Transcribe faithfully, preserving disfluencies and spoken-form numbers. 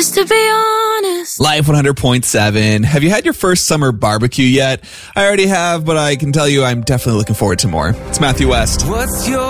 Just to be honest. Life one hundred point seven. Have you had your first summer barbecue yet? I already have, but I can tell you I'm definitely looking forward to more. It's Matthew West. What's your